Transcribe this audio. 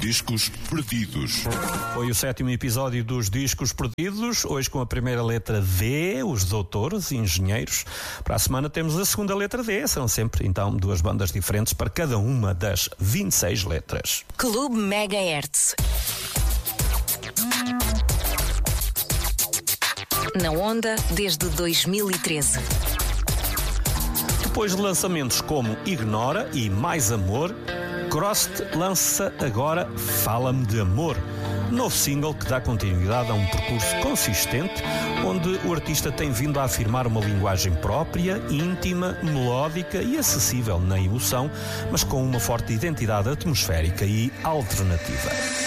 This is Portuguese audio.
Discos Perdidos. Foi o 7º episódio dos Discos Perdidos, hoje com a primeira letra D, os doutores e engenheiros. Para a semana temos a segunda letra D, serão sempre então duas bandas diferentes para cada uma das 26 letras. Clube Megahertz. Na onda desde 2013. Depois de lançamentos como Ignora e Mais Amor, Crost lança agora Fala-me de Amor, novo single que dá continuidade a um percurso consistente, onde o artista tem vindo a afirmar uma linguagem própria, íntima, melódica e acessível na emoção, mas com uma forte identidade atmosférica e alternativa.